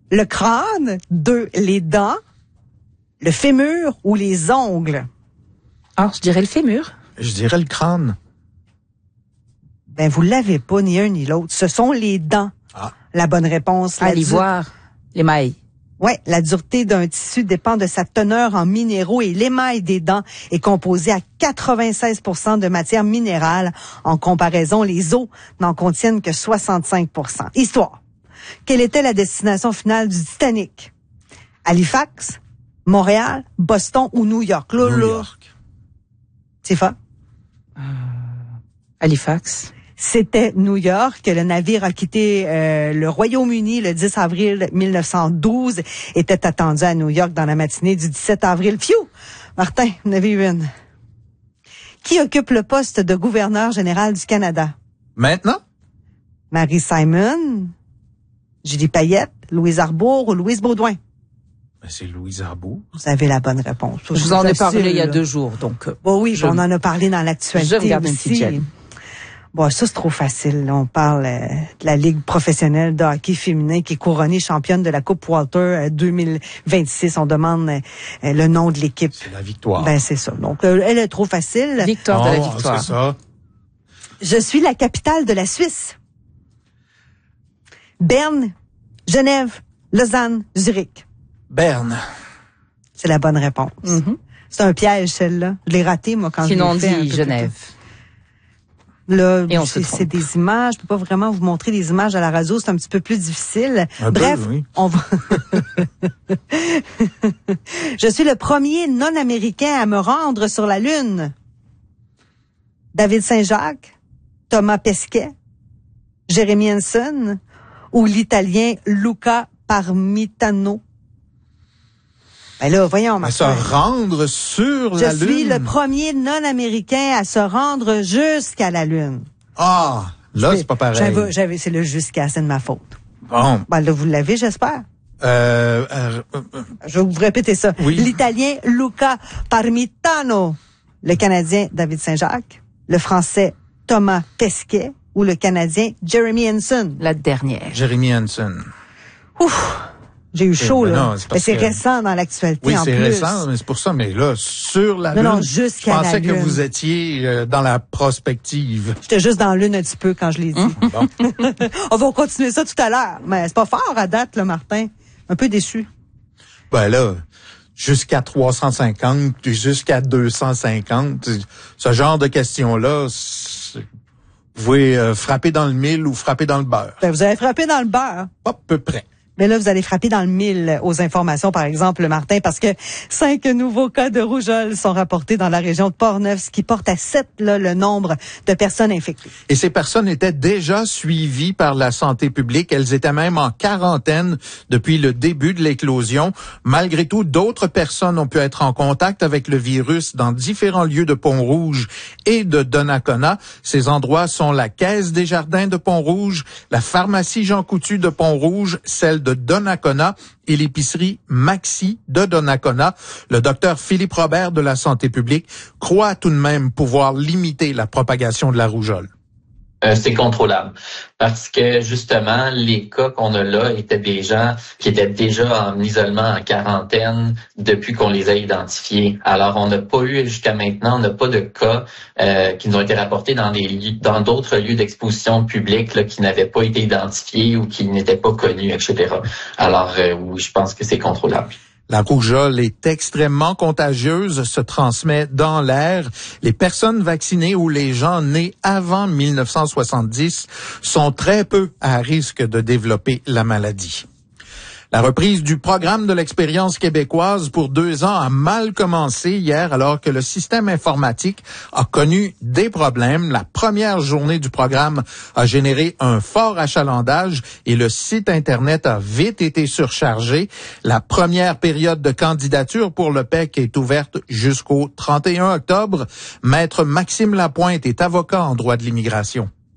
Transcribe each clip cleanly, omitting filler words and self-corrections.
le crâne, 2, les dents, le fémur ou les ongles? Alors, je dirais le fémur. Je dirais le crâne. Ben, vous l'avez pas, ni un ni l'autre. Ce sont les dents. Ah. La bonne réponse. L'ivoire, l'émail. Ouais, la dureté d'un tissu dépend de sa teneur en minéraux et l'émail des dents est composé à 96% de matière minérale. En comparaison, les os n'en contiennent que 65%. Histoire. Quelle était la destination finale du Titanic? Halifax, Montréal, Boston ou New York? New York. C'est ça? Halifax. C'était New York. Le navire a quitté le Royaume-Uni le 10 avril 1912. Était attendu à New York dans la matinée du 17 avril. Pfiou! Martin, vous en avez eu une. Qui occupe le poste de gouverneur général du Canada? Maintenant? Marie Simon, Julie Payette, Louise Arbour ou Louise Baudouin? Ben, c'est Louise Arbour. Vous avez la bonne réponse. Je vous en ai parlé il y a 2 jours, donc. Bon, oui, on en a parlé dans l'actualité je me garde une petite aussi. gemme. Bon, ça, c'est trop facile. Là. On parle de la Ligue professionnelle de hockey féminin qui est couronnée championne de la Coupe Walter 2026. On demande le nom de l'équipe. C'est la victoire. Ben, c'est ça. Donc, elle est trop facile. Victoire de la victoire. C'est ça. Je suis la capitale de la Suisse. Berne, Genève, Lausanne, Zurich. Berne. C'est la bonne réponse. Mm-hmm. C'est un piège, celle-là. Je l'ai raté, moi, quand Sinon, je l'ai fait. on dit Genève. Là, Et on se c'est des images. Je peux pas vraiment vous montrer des images à la radio. C'est un petit peu plus difficile. Bref, oui. On va... Je suis le premier non-américain à me rendre sur la Lune. David Saint-Jacques, Thomas Pesquet, Jeremy Hansen ou l'Italien Luca Parmitano. Ben là, voyons, À se rendre sur la Lune. Je suis le premier non-américain à se rendre jusqu'à la Lune. Ah, là, c'est pas pareil. C'est le jusqu'à, c'est de ma faute. Bon. Ben là, vous l'avez, j'espère. Je vais vous répéter ça. Oui. L'Italien Luca Parmitano, le Canadien David Saint-Jacques, le Français Thomas Pesquet ou le Canadien Jeremy Hansen. La dernière. Jeremy Hansen. Ouf! J'ai eu chaud, ben là. non, c'est récent dans l'actualité, oui, en plus. Oui, c'est récent, mais c'est pour ça. Mais là, sur la Lune, non, jusqu'à la Lune. Je pensais que vous étiez dans la prospective. J'étais juste dans la Lune un petit peu quand je l'ai dit. Bon. On va continuer ça tout à l'heure. Mais c'est pas fort à date, là, Martin. Un peu déçu. Ben là, jusqu'à 350, puis jusqu'à 250, ce genre de questions-là, vous pouvez frapper dans le mille ou frapper dans le beurre. Ben, vous avez frappé dans le beurre. À peu près. Mais là, vous allez frapper dans le mille aux informations, par exemple, Martin, parce que 5 nouveaux cas de rougeole sont rapportés dans la région de Portneuf, ce qui porte à 7 là, le nombre de personnes infectées. Et ces personnes étaient déjà suivies par la santé publique. Elles étaient même en quarantaine depuis le début de l'éclosion. Malgré tout, d'autres personnes ont pu être en contact avec le virus dans différents lieux de Pont-Rouge et de Donnacona. Ces endroits sont la Caisse des Jardins de Pont-Rouge, la pharmacie Jean Coutu de Pont-Rouge, celle de Donnacona et l'épicerie Maxi de Donnacona. Le docteur Philippe Robert de la santé publique croit tout de même pouvoir limiter la propagation de la rougeole. C'est contrôlable parce que justement les cas qu'on a là étaient des gens qui étaient déjà en isolement, en quarantaine depuis qu'on les a identifiés. Alors on n'a pas eu jusqu'à maintenant, on n'a pas de cas qui nous ont été rapportés dans d'autres lieux d'exposition publique là, qui n'avaient pas été identifiés ou qui n'étaient pas connus, etc. Alors oui, je pense que c'est contrôlable. La rougeole est extrêmement contagieuse, se transmet dans l'air. Les personnes vaccinées ou les gens nés avant 1970 sont très peu à risque de développer la maladie. La reprise du programme de l'expérience québécoise pour 2 ans a mal commencé hier alors que le système informatique a connu des problèmes. La première journée du programme a généré un fort achalandage et le site Internet a vite été surchargé. La première période de candidature pour le PEC est ouverte jusqu'au 31 octobre. Maître Maxime Lapointe est avocat en droit de l'immigration.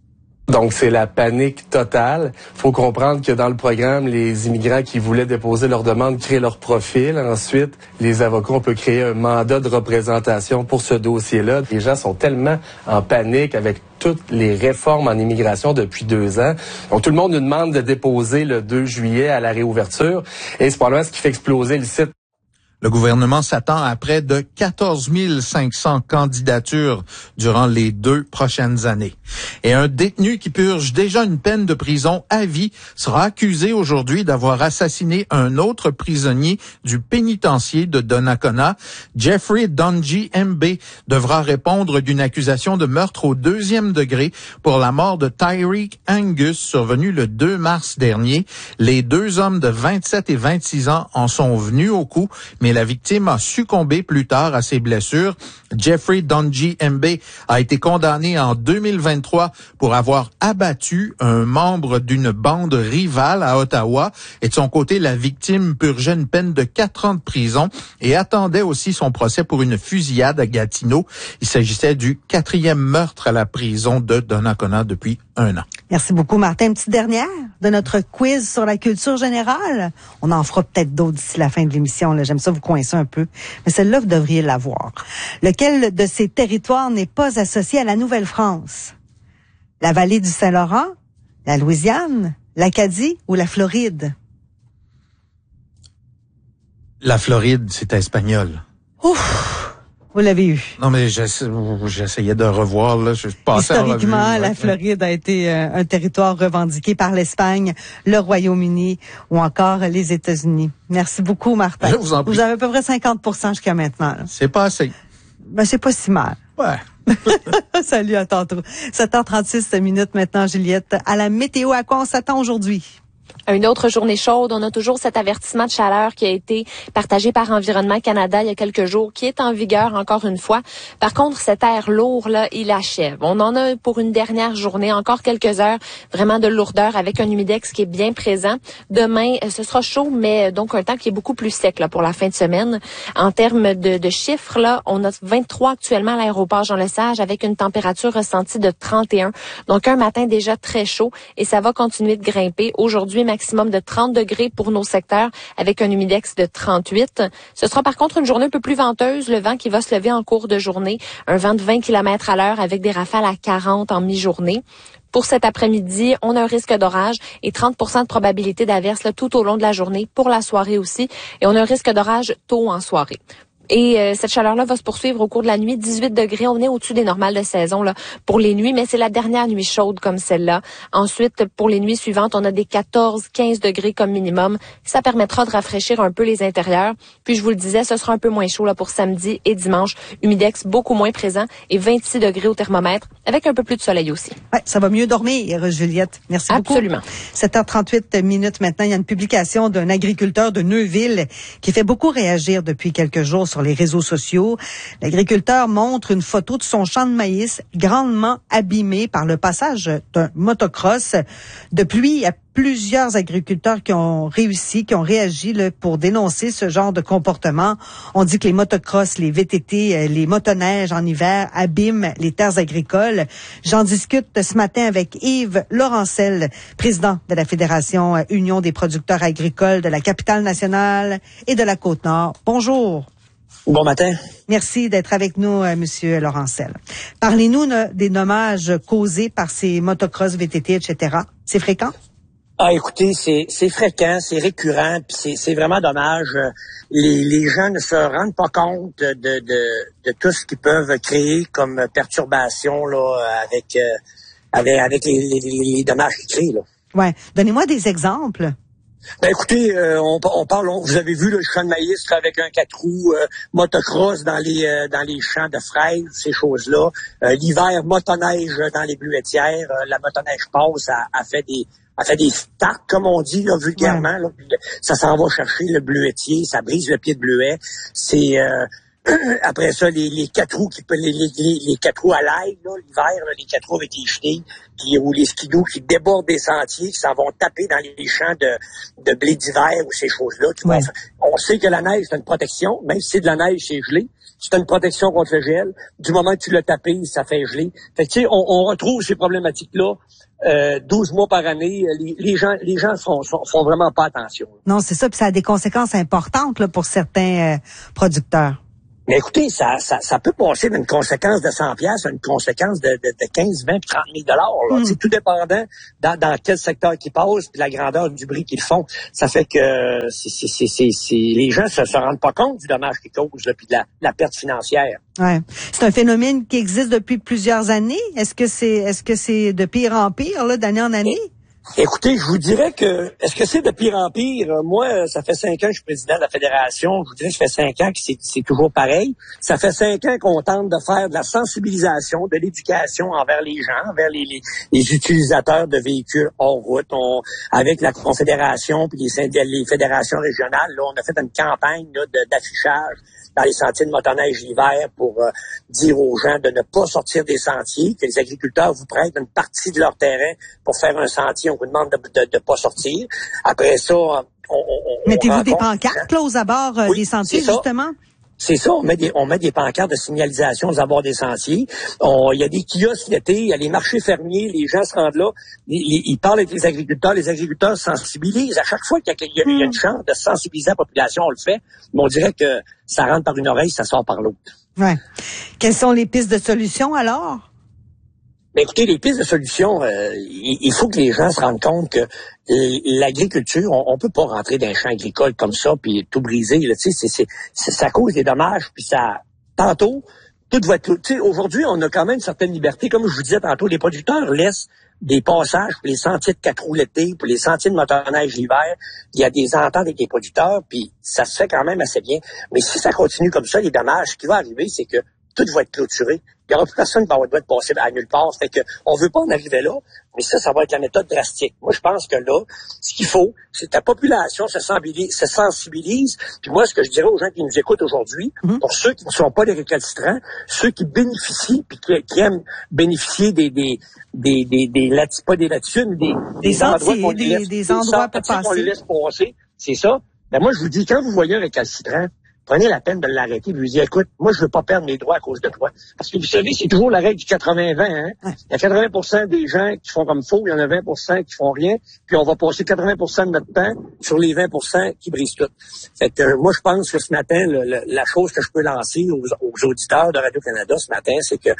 Donc, c'est la panique totale. Faut comprendre que dans le programme, les immigrants qui voulaient déposer leur demande créent leur profil. Ensuite, les avocats, on peut créer un mandat de représentation pour ce dossier-là. Les gens sont tellement en panique avec toutes les réformes en immigration depuis 2 ans. Donc, tout le monde nous demande de déposer le 2 juillet à la réouverture. Et c'est probablement ce qui fait exploser le site. Le gouvernement s'attend à près de 14 500 candidatures durant les 2 prochaines années. Et un détenu qui purge déjà une peine de prison à vie sera accusé aujourd'hui d'avoir assassiné un autre prisonnier du pénitencier de Donnacona. Jeffrey Donji Mbe devra répondre d'une accusation de meurtre au 2e degré pour la mort de Tyreek Angus survenue le 2 mars dernier. Les 2 hommes de 27 et 26 ans en sont venus au coup, mais la victime a succombé plus tard à ses blessures. Jeffrey Donji Mbe a été condamné en 2023 pour avoir abattu un membre d'une bande rivale à Ottawa. Et de son côté, la victime purgeait une peine de 4 ans de prison et attendait aussi son procès pour une fusillade à Gatineau. Il s'agissait du 4e meurtre à la prison de Donnacona depuis 1 an. Merci beaucoup, Martin. Une petite dernière de notre quiz sur la culture générale. On en fera peut-être d'autres d'ici la fin de l'émission. Là. J'aime ça vous coincer un peu. Mais celle-là, vous devriez l'avoir. Lequel de ces territoires n'est pas associé à la Nouvelle-France? La vallée du Saint-Laurent, la Louisiane, l'Acadie ou la Floride? La Floride, c'est espagnol. Ouf! Vous l'avez eu. Non, mais j'essayais de revoir, là. Je passais historiquement, en revue, la Floride a été un territoire revendiqué par l'Espagne, le Royaume-Uni ou encore les États-Unis. Merci beaucoup, Martin. Je vous en prie. Vous avez à peu près 50% jusqu'à maintenant. Là. C'est pas assez. Ben, c'est pas si mal. Ouais. Salut, à tantôt. 7h36 minutes maintenant, Juliette. À la météo, à quoi on s'attend aujourd'hui? Une autre journée chaude. On a toujours cet avertissement de chaleur qui a été partagé par Environnement Canada il y a quelques jours, qui est en vigueur encore une fois. Par contre, cet air lourd, là, il achève. On en a pour une dernière journée, encore quelques heures vraiment de lourdeur avec un humidex qui est bien présent. Demain, ce sera chaud, mais donc un temps qui est beaucoup plus sec là, pour la fin de semaine. En termes de chiffres, là, on a 23 actuellement à l'aéroport Jean-Lesage avec une température ressentie de 31. Donc un matin déjà très chaud et ça va continuer de grimper. Aujourd'hui, maximum de 30 degrés pour nos secteurs avec un humidex de 38. Ce sera par contre une journée un peu plus venteuse, le vent qui va se lever en cours de journée, un vent de 20 km à l'heure avec des rafales à 40 en mi-journée. Pour cet après-midi, on a un risque d'orage et 30% de probabilité d'averse là, tout au long de la journée, pour la soirée aussi, et on a un risque d'orage tôt en soirée. Et cette chaleur-là va se poursuivre au cours de la nuit. 18 degrés, on est au-dessus des normales de saison là pour les nuits, mais c'est la dernière nuit chaude comme celle-là. Ensuite, pour les nuits suivantes, on a des 14-15 degrés comme minimum. Ça permettra de rafraîchir un peu les intérieurs. Puis je vous le disais, ce sera un peu moins chaud là pour samedi et dimanche. Humidex beaucoup moins présent et 26 degrés au thermomètre avec un peu plus de soleil aussi. Ouais, ça va mieux dormir, Juliette. Merci beaucoup. Absolument. 7h38 minutes maintenant. Il y a une publication d'un agriculteur de Neuville qui fait beaucoup réagir depuis quelques jours sur les réseaux sociaux. L'agriculteur montre une photo de son champ de maïs grandement abîmé par le passage d'un motocross. Depuis, il y a plusieurs agriculteurs qui ont réagi là, pour dénoncer ce genre de comportement. On dit que les motocross, les VTT, les motoneiges en hiver abîment les terres agricoles. J'en discute ce matin avec Yves Laurencel, président de la Fédération Union des producteurs agricoles de la Capitale-Nationale et de la Côte-Nord. Bonjour. Bon matin. Merci d'être avec nous, Monsieur Laurencel. Parlez-nous des dommages causés par ces motocross, VTT, etc. C'est fréquent? Ah, écoutez, c'est fréquent, c'est récurrent, puis c'est vraiment dommage. Les gens ne se rendent pas compte de tout ce qu'ils peuvent créer comme perturbation là avec les dommages qu'ils créent là. Ouais. Donnez-moi des exemples. Ben écoutez, on parle. Vous avez vu le champ de maïs là, avec un 4 roues motocross dans les champs de fraises, ces choses-là. L'hiver, motoneige dans les bleuetières. La motoneige passe, a fait des starts, comme on dit là, vulgairement. Là, ça s'en va chercher le bleuetier, ça brise le pied de bleuet. C'est Après ça, les 4 roues les 4 roues à l'ail, là, l'hiver, là, les 4 roues avec les chenilles, ou les skidoo qui débordent des sentiers, qui s'en vont taper dans les champs de blé d'hiver ou ces choses-là. On sait que la neige, c'est une protection, même si c'est de la neige, c'est gelé. C'est une protection contre le gel. Du moment que tu l'as tapé, ça fait geler. Fait que, tu sais, on retrouve ces problématiques-là 12 mois par année. Les gens font vraiment pas attention. Non, c'est ça, puis ça a des conséquences importantes là, pour certains producteurs. Mais écoutez, ça peut passer d'une conséquence de 100 pièces à une conséquence de 15, 20, 30 000 $. C'est tout dépendant dans quel secteur qu'ils passent puis la grandeur du bris qu'ils font. Ça fait que les gens se rendent pas compte du dommage qu'ils causent puis de la perte financière. Ouais. C'est un phénomène qui existe depuis plusieurs années. Est-ce que c'est de pire en pire là, d'année en année? Écoutez, je vous dirais que, est-ce que c'est de pire en pire? Moi, ça fait 5 ans que je suis président de la fédération. Je vous dirais que ça fait 5 ans que c'est toujours pareil. Ça fait 5 ans qu'on tente de faire de la sensibilisation, de l'éducation envers les gens, envers les utilisateurs de véhicules hors route. Avec la Confédération puis les fédérations régionales, là, on a fait une campagne là, d'affichage dans les sentiers de motoneige l'hiver pour dire aux gens de ne pas sortir des sentiers, que les agriculteurs vous prêtent une partie de leur terrain pour faire un sentier. On vous demande de pas sortir. Après ça, mettez-vous des pancartes là, aux abords des sentiers, justement? C'est ça, on met des pancartes de signalisation aux abords des sentiers. Il y a des kiosques l'été, il y a les marchés fermiers, les gens se rendent là, ils parlent avec les agriculteurs sensibilisent. À chaque fois qu'il y a une chance de sensibiliser la population, on le fait, mais on dirait que ça rentre par une oreille, ça sort par l'autre. Ouais. Quelles sont les pistes de solution alors? Ben écoutez, les pistes de solution, il faut que les gens se rendent compte que l'agriculture, on peut pas rentrer dans un champ agricole comme ça puis tout briser. Là, ça cause des dommages. Puis tantôt, tout va être. Tu sais, aujourd'hui, on a quand même une certaine liberté. Comme je vous disais tantôt, les producteurs laissent des passages pour les sentiers de 4 roues l'été, pour les sentiers de motoneige l'hiver. Il y a des ententes avec les producteurs, puis ça se fait quand même assez bien. Mais si ça continue comme ça, les dommages, ce qui va arriver, c'est que tout va être clôturé. Il n'y aura plus personne qui va avoir le droit de passer à nulle part. Fait que on veut pas en arriver là, mais ça va être la méthode drastique. Moi, je pense que là, ce qu'il faut, c'est que la population se sensibilise. Puis moi, ce que je dirais aux gens qui nous écoutent aujourd'hui, pour ceux qui ne sont pas des récalcitrants, ceux qui bénéficient puis qui aiment bénéficier pas des latitudes, mais des endroits qu'on les laisse passer, c'est ça. Ben moi, je vous dis, quand vous voyez un récalcitrant, prenez la peine de l'arrêter et lui dire, écoute, moi, je veux pas perdre mes droits à cause de toi. Parce que vous savez, c'est toujours la règle du 80-20, hein. Ouais. Il y a 80% des gens qui font comme faux, il y en a 20% qui font rien, puis on va passer 80% de notre temps sur les 20% qui brisent tout. Fait que, moi, je pense que ce matin, la chose que je peux lancer aux auditeurs de Radio-Canada ce matin, c'est que,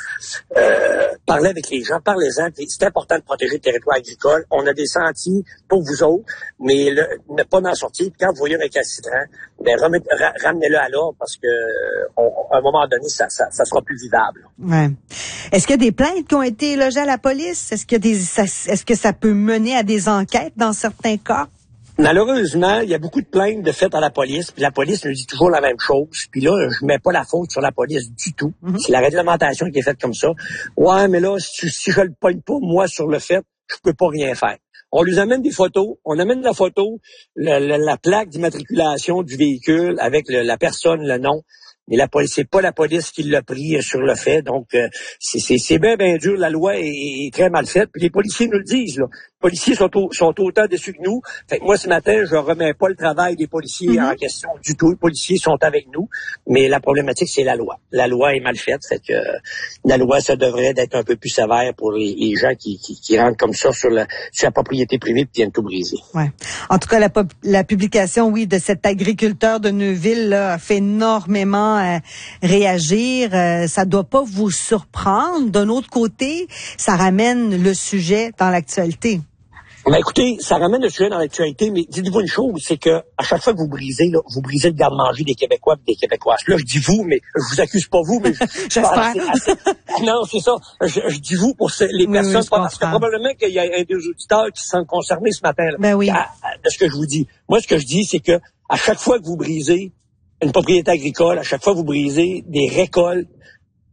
parlez avec les gens, parlez-en. C'est important de protéger le territoire agricole. On a des sentiers pour vous autres, mais ne pas en sortir. Puis quand vous voyez un récalcitrant, ben, ramenez-le à l'ordre parce que à un moment donné, ça sera plus vivable. Ouais. Est-ce qu'il y a des plaintes qui ont été logées à la police? Est-ce que ça peut mener à des enquêtes dans certains cas? Malheureusement, il y a beaucoup de plaintes de faites à la police, puis la police nous dit toujours la même chose. Puis là, je mets pas la faute sur la police du tout. C'est la réglementation qui est faite comme ça. Ouais, mais là, si je le pogne pas, moi, sur le fait, je peux pas rien faire. On lui amène des photos, on amène la photo, la plaque d'immatriculation du véhicule avec la personne, le nom. Mais c'est pas la police qui l'a pris sur le fait. Donc, c'est bien dur. La loi est très mal faite. Puis les policiers nous le disent, là. Les policiers sont autant déçus que nous. Fait que moi, ce matin, je remets pas le travail des policiers en question du tout. Les policiers sont avec nous. Mais la problématique, c'est la loi. La loi est mal faite. Fait que la loi, ça devrait être un peu plus sévère pour les gens qui rentrent comme ça sur la propriété privée et qui viennent tout briser. Ouais. En tout cas, la publication, oui, de cet agriculteur de Neuville là, a fait énormément réagir. Ça doit pas vous surprendre. D'un autre côté, ça ramène le sujet dans l'actualité. Ben écoutez, ça ramène le sujet dans l'actualité, mais dites-vous une chose, c'est que à chaque fois que vous brisez le garde-manger des Québécois et des Québécoises. Là, je dis vous, mais je vous accuse pas vous, mais j'espère. Non, c'est ça. Je dis vous pour les personnes, parce que probablement qu'il y a un des auditeurs qui se sentent concernés ce matin là, ben oui. de ce que je vous dis. Moi, ce que je dis, c'est que à chaque fois que vous brisez une propriété agricole, à chaque fois que vous brisez des récoltes,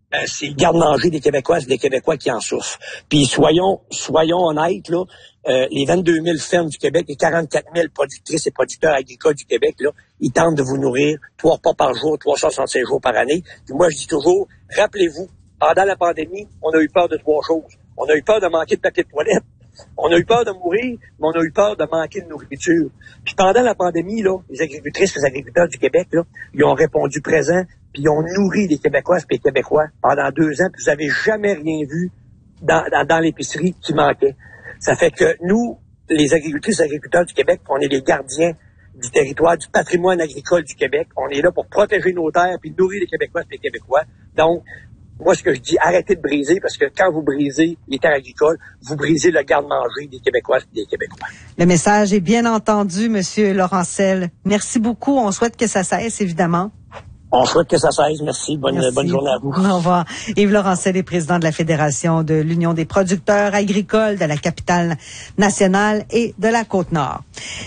c'est le garde-manger des Québécois, c'est des Québécois qui en souffrent. Puis soyons honnêtes, là, les 22 000 fermes du Québec, les 44 000 productrices et producteurs agricoles du Québec, là, ils tentent de vous nourrir 3 repas par jour, 365 jours par année. Puis moi, je dis toujours, rappelez-vous, pendant la pandémie, on a eu peur de 3 choses. On a eu peur de manquer de papier de toilette. On a eu peur de mourir, mais on a eu peur de manquer de nourriture. Puis pendant la pandémie, là, les agricultrices et les agriculteurs du Québec, là, ils ont répondu présent, puis ils ont nourri les Québécoises et les Québécois pendant 2 ans, puis vous n'avez jamais rien vu dans l'épicerie qui manquait. Ça fait que nous, les agricultrices et agriculteurs du Québec, on est les gardiens du territoire, du patrimoine agricole du Québec. On est là pour protéger nos terres puis nourrir les Québécois et les Québécois. Donc, moi, ce que je dis, arrêtez de briser, parce que quand vous brisez les terres agricoles, vous brisez le garde-manger des Québécois et des Québécois. Le message est bien entendu, Monsieur Laurentzel. Merci beaucoup. On souhaite que ça cesse, évidemment. On souhaite que ça cesse. Merci. Bonne journée à vous. Au revoir. Yves Laurentzel est président de la Fédération de l'Union des producteurs agricoles de la capitale nationale et de la Côte-Nord.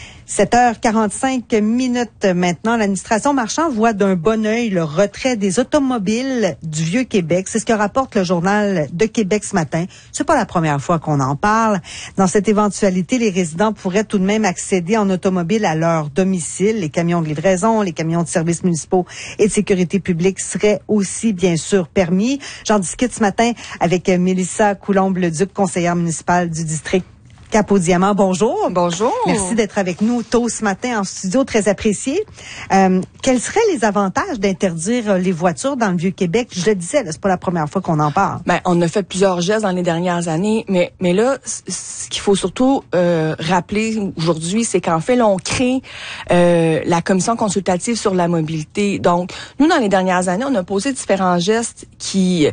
7h45 maintenant. L'administration Marchand voit d'un bon œil le retrait des automobiles du Vieux-Québec. C'est ce que rapporte le Journal de Québec ce matin. C'est pas la première fois qu'on en parle. Dans cette éventualité, les résidents pourraient tout de même accéder en automobile à leur domicile. Les camions de livraison, les camions de services municipaux et de sécurité publique seraient aussi, bien sûr, permis. J'en discute ce matin avec Mélissa Coulombe-Leduc, conseillère municipale du district Cap-aux-Diamants. Bonjour. Bonjour. Merci d'être avec nous tôt ce matin en studio, très apprécié. Quels seraient les avantages d'interdire les voitures dans le Vieux-Québec? Je le disais, c'est pas la première fois qu'on en parle. Ben, on a fait plusieurs gestes dans les dernières années, mais là, ce qu'il faut surtout rappeler aujourd'hui, c'est qu'en fait, là, on crée la commission consultative sur la mobilité. Donc, nous, dans les dernières années, on a posé différents gestes qui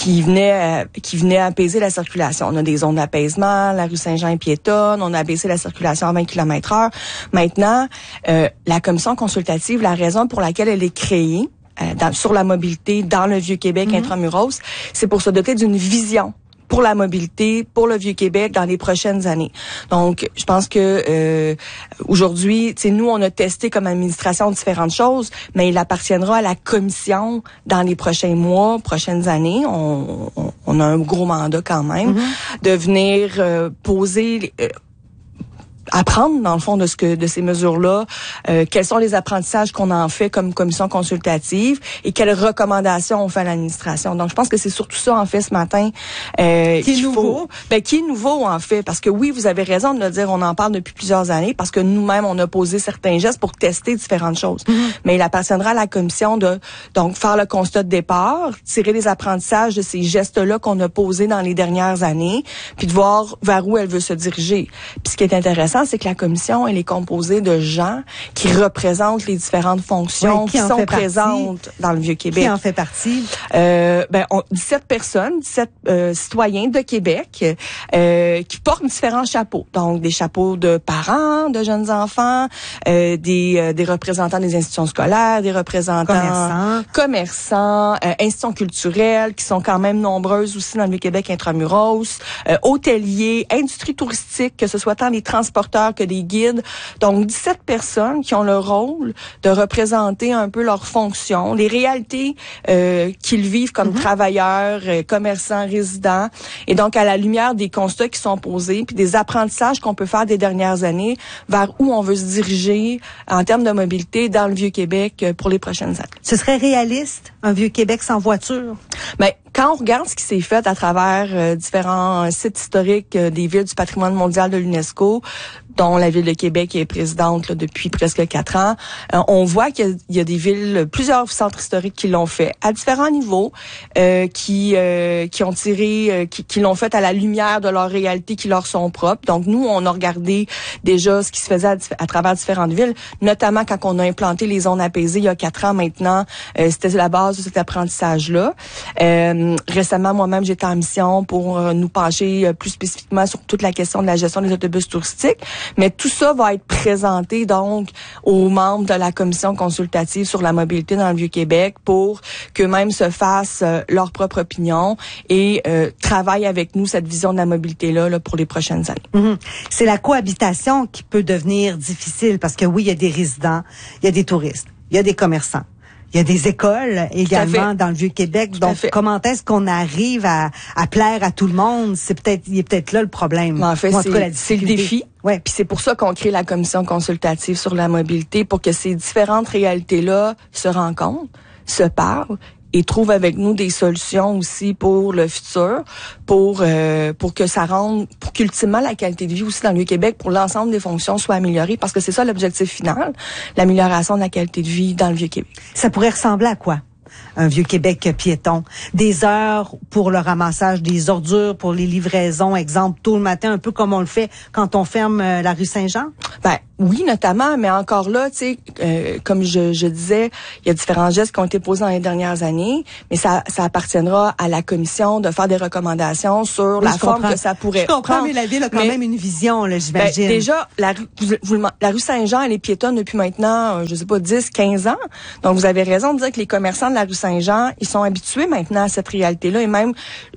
venaient apaiser la circulation. On a des zones d'apaisement, la rue Saint-Jean est piétonne, on a abaissé la circulation à 20 km/h. Maintenant, la commission consultative, la raison pour laquelle elle est créée sur la mobilité dans le Vieux-Québec intramuros, c'est pour se doter d'une vision pour la mobilité, pour le Vieux-Québec dans les prochaines années. Donc, je pense que aujourd'hui, nous, on a testé comme administration différentes choses, mais il appartiendra à la commission dans les prochains mois, prochaines années. On a un gros mandat quand même de venir poser apprendre dans le fond de ces mesures-là, quels sont les apprentissages qu'on en fait comme commission consultative et quelles recommandations on fait à l'administration. Donc je pense que c'est surtout ça en fait ce matin qui est nouveau. Qui est nouveau en fait, parce que oui, vous avez raison de le dire, on en parle depuis plusieurs années parce que nous-mêmes on a posé certains gestes pour tester différentes choses. Mais il appartiendra à la commission de donc faire le constat de départ, tirer les apprentissages de ces gestes-là qu'on a posés dans les dernières années, puis de voir vers où elle veut se diriger. Puis ce qui est intéressant, c'est que la commission, elle est composée de gens qui représentent les différentes fonctions qui sont présentes dans le Vieux-Québec. Qui en fait partie? 17 personnes, 17 citoyens de Québec qui portent différents chapeaux. Donc, des chapeaux de parents, de jeunes enfants, des représentants des institutions scolaires, des représentants commerçants, institutions culturelles qui sont quand même nombreuses aussi dans le Vieux-Québec intramuros, hôteliers, industrie touristique, que ce soit tant les transporteurs que des guides. Donc, 17 personnes qui ont le rôle de représenter un peu leurs fonctions, les réalités qu'ils vivent comme travailleurs, commerçants, résidents. Et donc, à la lumière des constats qui sont posés, puis des apprentissages qu'on peut faire des dernières années vers où on veut se diriger en termes de mobilité dans le Vieux-Québec pour les prochaines années. Ce serait réaliste, un Vieux-Québec sans voiture? Ben, quand on regarde ce qui s'est fait à travers différents sites historiques des villes du patrimoine mondial de l'UNESCO, dont la ville de Québec est présidente là, depuis presque 4 ans, on voit qu'il y a des villes, plusieurs centres historiques qui l'ont fait à différents niveaux, qui ont tiré, qui l'ont fait à la lumière de leurs réalités qui leur sont propres. Donc nous, on a regardé déjà ce qui se faisait à travers différentes villes, notamment quand on a implanté les zones apaisées il y a 4 ans maintenant. C'était la base de cet apprentissage-là. Récemment, moi-même, j'étais en mission pour nous pencher plus spécifiquement sur toute la question de la gestion des autobus touristiques. Mais tout ça va être présenté donc aux membres de la commission consultative sur la mobilité dans le Vieux-Québec pour qu'eux-mêmes se fassent leur propre opinion et travaillent avec nous cette vision de la mobilité-là pour les prochaines années. C'est la cohabitation qui peut devenir difficile parce que oui, il y a des résidents, il y a des touristes, il y a des commerçants. Il y a des écoles également dans le Vieux-Québec. Donc, comment est-ce qu'on arrive à plaire à tout le monde? Il est peut-être là le problème. En fait, c'est le défi. Ouais. Puis c'est pour ça qu'on crée la commission consultative sur la mobilité, pour que ces différentes réalités-là se rencontrent, se parlent, et trouve avec nous des solutions aussi pour le futur, pour que ça rende, pour qu'ultimement la qualité de vie aussi dans le Vieux-Québec, pour l'ensemble des fonctions, soit améliorée, parce que c'est ça l'objectif final, l'amélioration de la qualité de vie dans le Vieux-Québec. Ça pourrait ressembler à quoi? Un Vieux-Québec piéton. Des heures pour le ramassage des ordures, pour les livraisons, exemple, tôt le matin, un peu comme on le fait quand on ferme la rue Saint-Jean? Ben, oui, notamment, mais encore là, tu sais, comme je disais, il y a différents gestes qui ont été posés dans les dernières années, mais ça appartiendra à la commission de faire des recommandations sur la forme que ça pourrait prendre. Je comprends, mais la ville a quand même une vision, là, j'imagine. Ben, déjà, la rue Saint-Jean, elle est piétonne depuis maintenant, je sais pas, 10, 15 ans. Donc, vous avez raison de dire que les commerçants de la rue Saint-Jean, ils sont habitués maintenant à cette réalité-là, et même,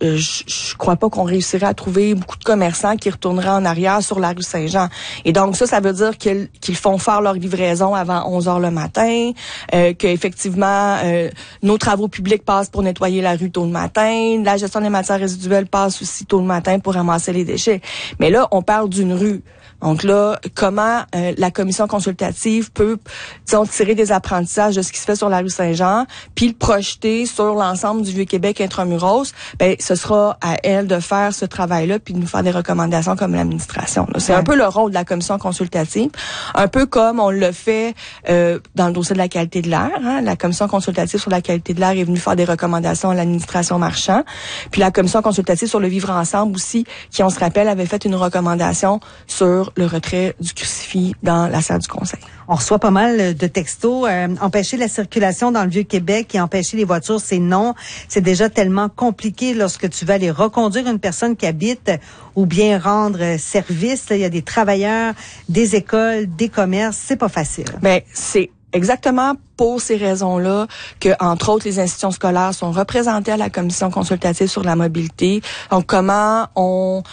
je crois pas qu'on réussirait à trouver beaucoup de commerçants qui retourneraient en arrière sur la rue Saint-Jean. Et donc, ça veut dire qu'ils font faire leur livraison avant 11h le matin, qu'effectivement nos travaux publics passent pour nettoyer la rue tôt le matin, la gestion des matières résiduelles passe aussi tôt le matin pour ramasser les déchets. Mais là, on parle d'une rue. Donc là, comment la commission consultative peut, disons, tirer des apprentissages de ce qui se fait sur la rue Saint-Jean, puis le projeter sur l'ensemble du Vieux-Québec intramuros, ben ce sera à elle de faire ce travail-là, puis de nous faire des recommandations comme l'administration. C'est un peu le rôle de la commission consultative, un peu comme on le fait dans le dossier de la qualité de l'air. Hein. La commission consultative sur la qualité de l'air est venue faire des recommandations à l'administration marchand, puis la commission consultative sur le vivre ensemble aussi, qui, on se rappelle, avait fait une recommandation sur le retrait du crucifix dans la salle du conseil. On reçoit pas mal de textos. Empêcher la circulation dans le Vieux-Québec et empêcher les voitures, c'est non. C'est déjà tellement compliqué lorsque tu vas aller reconduire une personne qui habite ou bien rendre service. Là, il y a des travailleurs, des écoles, des commerces. C'est pas facile. Ben, c'est exactement pour ces raisons-là que, entre autres, les institutions scolaires sont représentées à la commission consultative sur la mobilité. Donc, comment on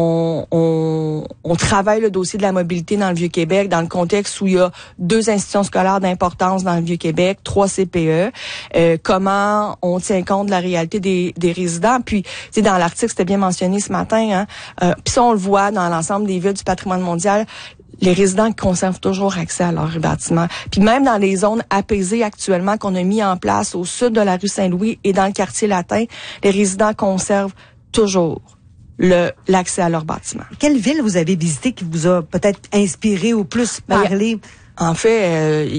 travaille le dossier de la mobilité dans le Vieux-Québec dans le contexte où il y a 2 institutions scolaires d'importance dans le Vieux-Québec, 3 CPE. Comment on tient compte de la réalité des résidents. Puis, tu sais, dans l'article, c'était bien mentionné ce matin, hein. Puis ça, on le voit dans l'ensemble des villes du patrimoine mondial. Les résidents conservent toujours accès à leur bâtiment. Puis même dans les zones apaisées actuellement qu'on a mis en place au sud de la rue Saint-Louis et dans le quartier latin, les résidents conservent toujours l'accès à leur bâtiment. Quelle ville vous avez visité qui vous a peut-être inspiré ou plus parlé? En fait,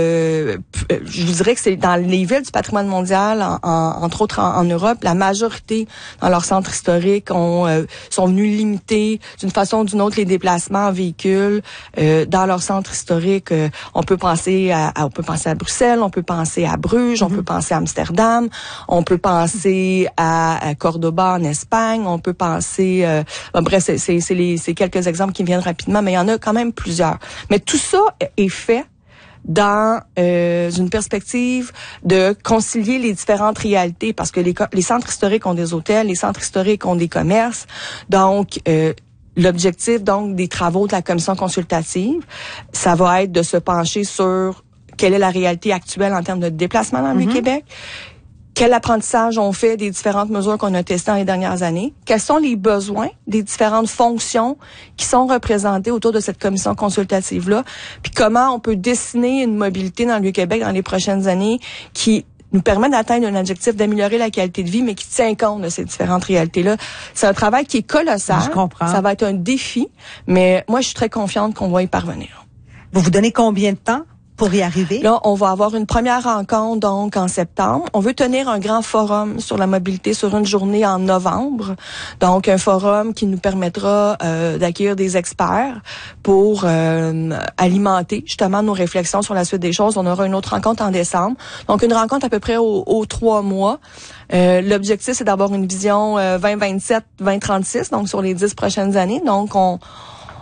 je vous dirais que c'est dans les villes du patrimoine mondial, entre autres en Europe, la majorité dans leur centre historique sont venus limiter d'une façon ou d'une autre les déplacements en véhicule dans leur centre historique. On peut penser à Bruxelles, on peut penser à Bruges, on peut penser à Amsterdam, on peut penser à Cordoba en Espagne, on peut penser bref, c'est quelques exemples qui me viennent rapidement, mais il y en a quand même plusieurs. Mais tout ça est fait dans une perspective de concilier les différentes réalités, parce que les centres historiques ont des hôtels, les centres historiques ont des commerces. Donc, l'objectif donc des travaux de la commission consultative, ça va être de se pencher sur quelle est la réalité actuelle en termes de déplacement dans le Vieux-Québec. Quel apprentissage on fait des différentes mesures qu'on a testées dans les dernières années? Quels sont les besoins des différentes fonctions qui sont représentées autour de cette commission consultative-là? Puis comment on peut dessiner une mobilité dans le Vieux-Québec dans les prochaines années qui nous permet d'atteindre un objectif d'améliorer la qualité de vie, mais qui tient compte de ces différentes réalités-là. C'est un travail qui est colossal. Je comprends. Ça va être un défi, mais moi, je suis très confiante qu'on va y parvenir. Vous vous donnez combien de temps pour y arriver? Là, on va avoir une première rencontre, donc, en septembre. On veut tenir un grand forum sur la mobilité sur une journée en novembre. Donc, un forum qui nous permettra d'accueillir des experts pour alimenter, justement, nos réflexions sur la suite des choses. On aura une autre rencontre en décembre. Donc, une rencontre à peu près aux 3 mois. L'objectif, c'est d'avoir une vision 2027-2036, donc sur les 10 prochaines années. Donc,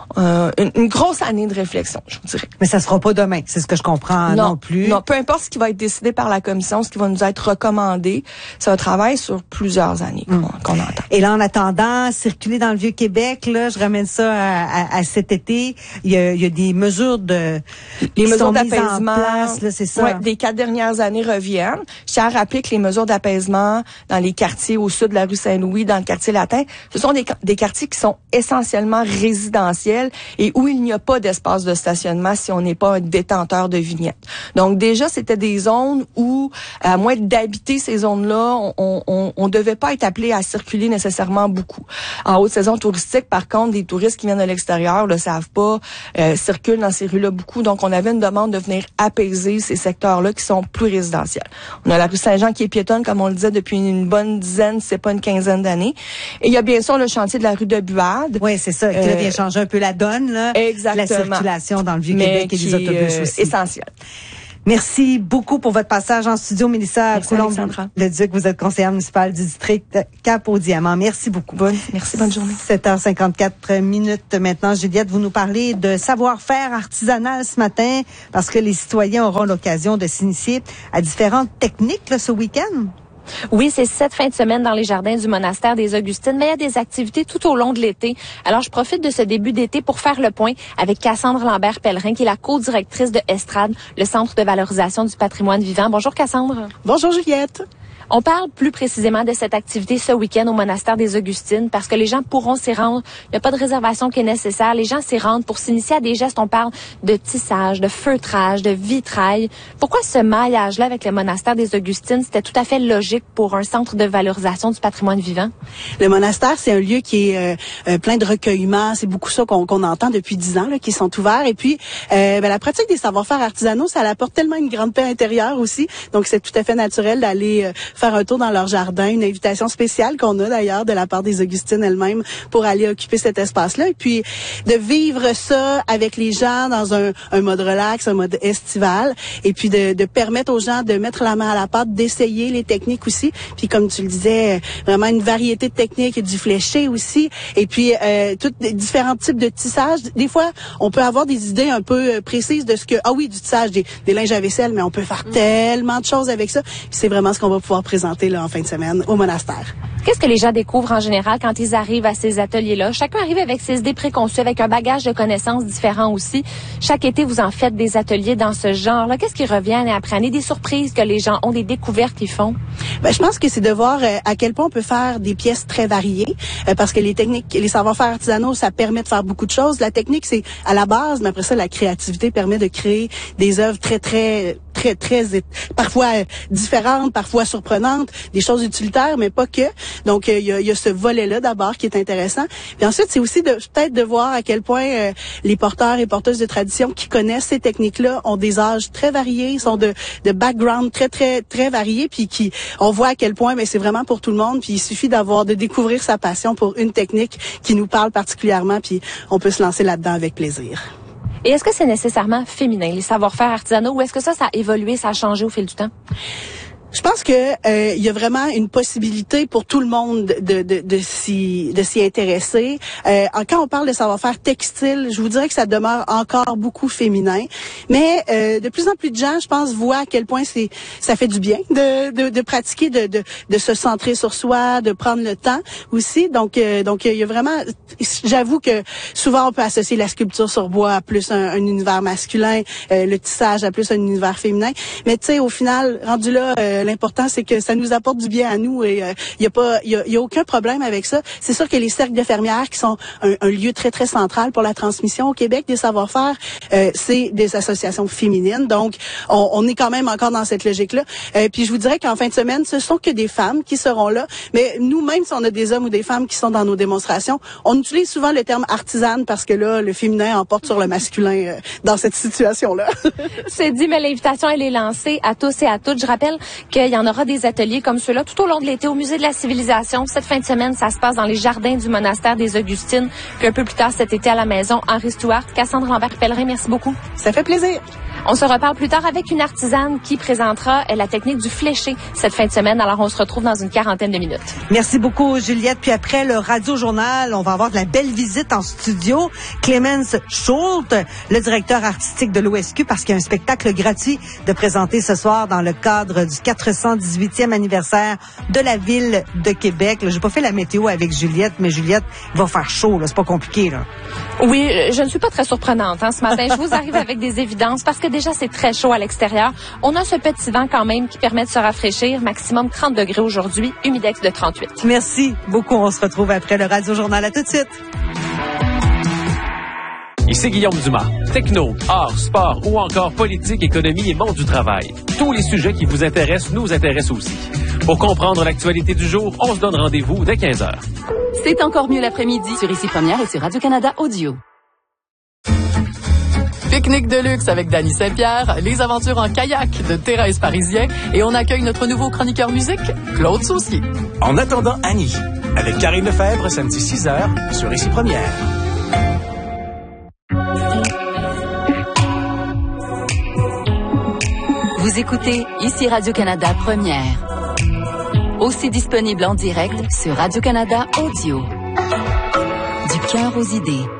une grosse année de réflexion, je vous dirais. Mais ça se fera pas demain, c'est ce que je comprends non plus. Non, peu importe ce qui va être décidé par la commission, ce qui va nous être recommandé, c'est un travail sur plusieurs années qu'on entend. Et là, en attendant, circuler dans le Vieux-Québec, là, je ramène ça à cet été, il y a des mesures les mesures d'apaisement, c'est ça. Ouais, des 4 dernières années reviennent. Je tiens à rappeler que les mesures d'apaisement dans les quartiers au sud de la rue Saint-Louis, dans le quartier latin, ce sont des quartiers qui sont essentiellement résidentiels et où il n'y a pas d'espace de stationnement si on n'est pas un détenteur de vignettes. Donc déjà, c'était des zones où, à moins d'habiter ces zones-là, on devait pas être appelé à circuler nécessairement beaucoup. En haute saison touristique, par contre, des touristes qui viennent de l'extérieur le savent pas, circulent dans ces rues-là beaucoup. Donc, on avait une demande de venir apaiser ces secteurs-là qui sont plus résidentiels. On a la rue Saint-Jean qui est piétonne, comme on le disait, depuis une bonne dizaine, c'est pas une quinzaine d'années. Et il y a bien sûr le chantier de la rue de Buade. Oui, c'est ça, qui vient changer un peu la donne, là. Exactement. La circulation dans le Vieux-Québec et les autobus aussi. Essentiel. Merci beaucoup pour votre passage en studio, Mélissa Coulombe-Leduc. Vous êtes conseillère municipale du district Cap-au-Diamant. Merci beaucoup. Merci, bonne journée. 7h54 maintenant. Juliette, vous nous parlez de savoir-faire artisanal ce matin parce que les citoyens auront l'occasion de s'initier à différentes techniques là, ce week-end. Oui, c'est cette fin de semaine dans les jardins du monastère des Augustines, mais il y a des activités tout au long de l'été. Alors, je profite de ce début d'été pour faire le point avec Cassandre Lambert-Pellerin, qui est la co-directrice de Estrade, le Centre de valorisation du patrimoine vivant. Bonjour, Cassandre. Bonjour, Juliette. On parle plus précisément de cette activité ce week-end au monastère des Augustines parce que les gens pourront s'y rendre. Il n'y a pas de réservation qui est nécessaire. Les gens s'y rendent pour s'initier à des gestes. On parle de tissage, de feutrage, de vitrail. Pourquoi ce maillage-là avec le monastère des Augustines, c'était tout à fait logique pour un centre de valorisation du patrimoine vivant? Le monastère, c'est un lieu qui est plein de recueillement. C'est beaucoup ça qu'on entend depuis 10 ans, là, qui sont ouverts. Et puis, la pratique des savoir-faire artisanaux, ça apporte tellement une grande paix intérieure aussi. Donc, c'est tout à fait naturel d'aller faire un tour dans leur jardin, une invitation spéciale qu'on a d'ailleurs de la part des Augustines elles-mêmes pour aller occuper cet espace-là. Et puis, de vivre ça avec les gens dans un mode relax, un mode estival. Et puis, de permettre aux gens de mettre la main à la pâte, d'essayer les techniques aussi. Puis, comme tu le disais, vraiment une variété de techniques, du fléché aussi. Et puis, tous les différents types de tissage. Des fois, on peut avoir des idées un peu précises de ce que... Ah oui, du tissage, des linges à vaisselle, mais on peut faire tellement de choses avec ça. Puis, c'est vraiment ce qu'on va pouvoir présenter là, en fin de semaine au monastère. Qu'est-ce que les gens découvrent en général quand ils arrivent à ces ateliers-là? Chacun arrive avec ses idées préconçues, avec un bagage de connaissances différents aussi. Chaque été, vous en faites des ateliers dans ce genre-là. Qu'est-ce qui revient année après année? Des surprises que les gens ont, des découvertes qu'ils font? Ben, je pense que c'est de voir à quel point on peut faire des pièces très variées, parce que les techniques, les savoir-faire artisanaux, ça permet de faire beaucoup de choses. La technique, c'est à la base, mais après ça, la créativité permet de créer des œuvres très, parfois différentes, parfois surprenantes, des choses utilitaires, mais pas que. Donc, il y a ce volet-là d'abord qui est intéressant. Puis ensuite, c'est aussi peut-être de voir à quel point les porteurs et porteuses de tradition qui connaissent ces techniques-là ont des âges très variés, sont de background très variés, puis on voit à quel point, mais c'est vraiment pour tout le monde. Puis il suffit de découvrir sa passion pour une technique qui nous parle particulièrement, puis on peut se lancer là-dedans avec plaisir. Et est-ce que c'est nécessairement féminin, les savoir-faire artisanaux, ou est-ce que ça a évolué, ça a changé au fil du temps? Je pense que il y a vraiment une possibilité pour tout le monde de s'y intéresser. Quand on parle de savoir-faire textile, je vous dirais que ça demeure encore beaucoup féminin, mais de plus en plus de gens, je pense, voient à quel point ça fait du bien de pratiquer, de se centrer sur soi, de prendre le temps aussi. Donc il y a vraiment, j'avoue que souvent on peut associer la sculpture sur bois à plus un univers masculin, le tissage à plus un univers féminin, mais tu sais, au final, rendu là, l'important, c'est que ça nous apporte du bien à nous et il y a aucun problème avec ça. C'est sûr que les cercles de fermières, qui sont un lieu très, très central pour la transmission au Québec des savoir-faire, c'est des associations féminines. Donc, on est quand même encore dans cette logique-là. Puis, je vous dirais qu'en fin de semaine, ce sont que des femmes qui seront là. Mais nous-mêmes, si on a des hommes ou des femmes qui sont dans nos démonstrations, on utilise souvent le terme artisane parce que là, le féminin emporte sur le masculin dans cette situation-là. C'est dit, mais l'invitation, elle est lancée à tous et à toutes. Je rappelle qu'il y en aura des ateliers comme ceux-là tout au long de l'été au Musée de la Civilisation. Cette fin de semaine, ça se passe dans les jardins du monastère des Augustines. Puis un peu plus tard cet été à la maison Henri Stewart. Cassandre Lambert-Pellerin, merci beaucoup. Ça fait plaisir. On se reparle plus tard avec une artisane qui présentera la technique du fléché cette fin de semaine. Alors, on se retrouve dans une quarantaine de minutes. Merci beaucoup, Juliette. Puis après le Radio-Journal, on va avoir de la belle visite en studio. Clemens Schult, le directeur artistique de l'OSQ, parce qu'il y a un spectacle gratuit de présenter ce soir dans le cadre du 418e anniversaire de la Ville de Québec. J'ai pas fait la météo avec Juliette, mais Juliette, il va faire chaud, là. C'est pas compliqué, là. Oui, je ne suis pas très surprenante ce matin. Je vous arrive avec des évidences parce que déjà, c'est très chaud à l'extérieur. On a ce petit vent quand même qui permet de se rafraîchir. Maximum 30 degrés aujourd'hui, humidex de 38. Merci beaucoup. On se retrouve après le Radio-Journal. À tout de suite. Ici Guillaume Dumas. Techno, art, sport ou encore politique, économie et monde du travail. Tous les sujets qui vous intéressent nous intéressent aussi. Pour comprendre l'actualité du jour, on se donne rendez-vous dès 15h. C'est encore mieux l'après-midi sur Ici Première et sur Radio-Canada Audio. Pique-nique de luxe avec Dany Saint-Pierre, les aventures en kayak de Thérèse Parisien et on accueille notre nouveau chroniqueur musique, Claude Saucier. En attendant Annie, avec Karine Lefebvre, samedi 6h sur Ici Première. Vous écoutez Ici Radio-Canada Première. Aussi disponible en direct sur Radio-Canada Audio. Du cœur aux idées.